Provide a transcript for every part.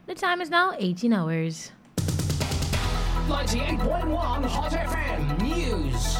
The time is now 18 hours. 98.1 Hot FM News.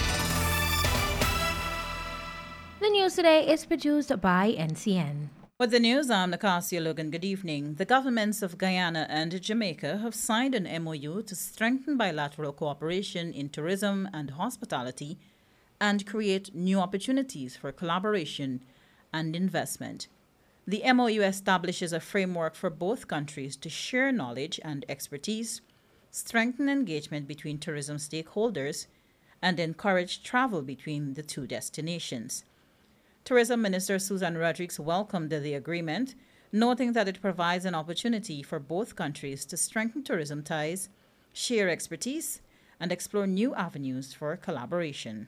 The news today is produced by NCN. With the news, I'm Nacasia Logan. Good evening. The governments of Guyana and Jamaica have signed an MOU to strengthen bilateral cooperation in tourism and hospitality and create new opportunities for collaboration and investment. The MOU establishes a framework for both countries to share knowledge and expertise, strengthen engagement between tourism stakeholders, and encourage travel between the two destinations. Tourism Minister Susan Rodriguez welcomed the agreement, noting that it provides an opportunity for both countries to strengthen tourism ties, share expertise, and explore new avenues for collaboration.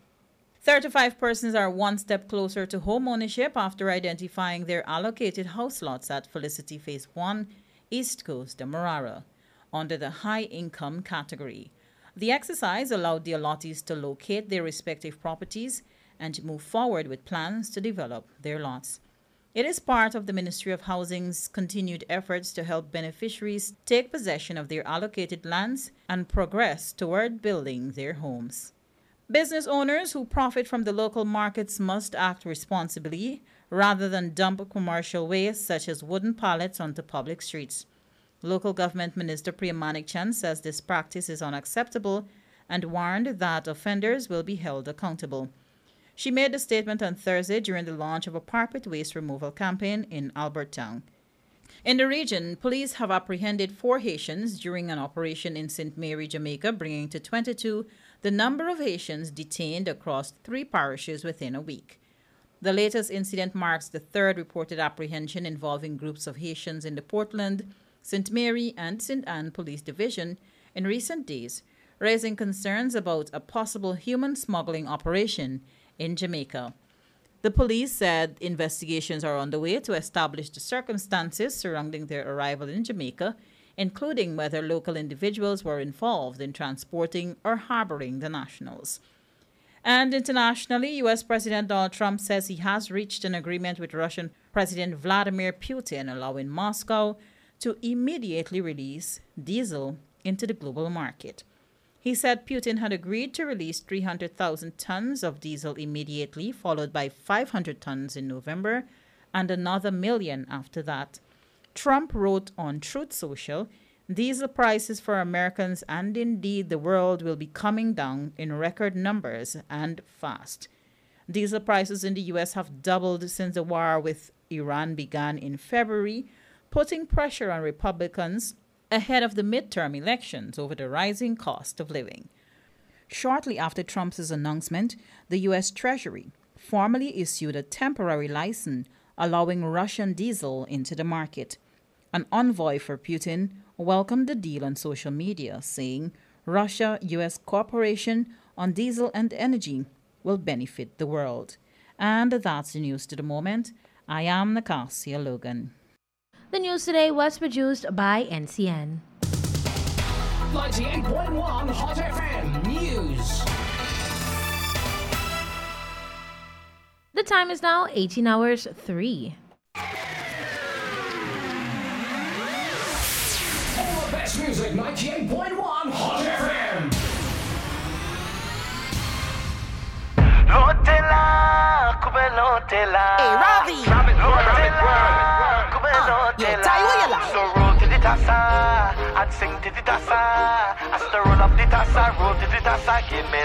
35 persons are one step closer to home ownership after identifying their allocated house lots at Felicity Phase 1, East Coast, Demerara, under the high-income category. The exercise allowed the allottees to locate their respective properties and move forward with plans to develop their lots. It is part of the Ministry of Housing's continued efforts to help beneficiaries take possession of their allocated lands and progress toward building their homes. Business owners who profit from the local markets must act responsibly rather than dump commercial waste such as wooden pallets onto public streets. Local Government Minister Priya Manikchand says this practice is unacceptable and warned that offenders will be held accountable. She made the statement on Thursday during the launch of a carpet waste removal campaign in Albertown. In the region, police have apprehended 4 Haitians during an operation in St. Mary, Jamaica, bringing to 22 the number of Haitians detained across 3 parishes within a week. The latest incident marks the 3rd reported apprehension involving groups of Haitians in the Portland, St. Mary, and St. Anne Police Division in recent days, raising concerns about a possible human smuggling operation in Jamaica. The police said investigations are underway to establish the circumstances surrounding their arrival in Jamaica, including whether local individuals were involved in transporting or harboring the nationals. And internationally, U.S. President Donald Trump says he has reached an agreement with Russian President Vladimir Putin, allowing Moscow to immediately release diesel into the global market. He said Putin had agreed to release 300,000 tons of diesel immediately, followed by 500 tons in November and another million after that. Trump wrote on Truth Social, diesel prices for Americans and indeed the world will be coming down in record numbers and fast. Diesel prices in the U.S. have doubled since the war with Iran began in February, putting pressure on Republicans ahead of the midterm elections over the rising cost of living. Shortly after Trump's announcement, the U.S. Treasury formally issued a temporary license allowing Russian diesel into the market. An envoy for Putin welcomed the deal on social media, saying Russia-U.S. cooperation on diesel and energy will benefit the world. And that's the news to the moment. I am Nacasia Logan. The news today was produced by NCN. 98.1 Hot FM News. The time is now 18 hours 3. All the best music, 98.1 Hot FM. Hey, Ravi. So roll to the tassa and sing to the tassa. As the roll up the tassa, roll to the tassa, give me